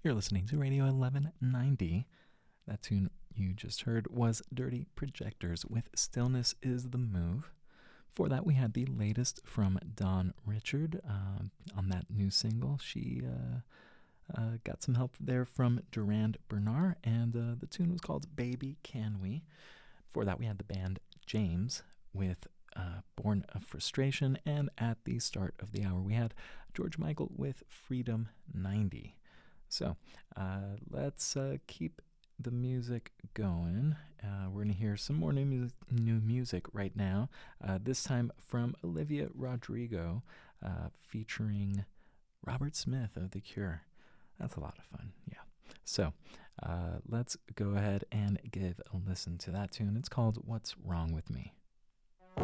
You're listening to Radio 1190. That tune you just heard was Dirty Projectors with Stillness is the Move. For that, we had the latest from Dawn Richard on that new single. She got some help there from Durand Bernard, and the tune was called Baby Can We. For that, we had the band James with Born of Frustration, and at the start of the hour, we had George Michael with Freedom 90. So let's keep the music going. We're going to hear some more new music right now, this time from Olivia Rodrigo featuring Robert Smith of The Cure. That's a lot of fun, yeah. So let's go ahead and give a listen to that tune. It's called What's Wrong With Me.